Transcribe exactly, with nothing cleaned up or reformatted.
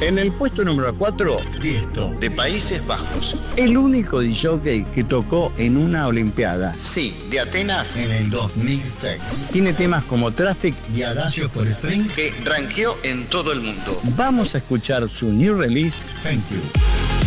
En el puesto número cuatro, Tiesto, de Países Bajos. el único disc-jockey que tocó en una olimpiada. Sí, de Atenas en el dos mil seis. Tiene temas como Traffic Y Adagio por String que rankeó en todo el mundo. Vamos a escuchar su new release, Thank You.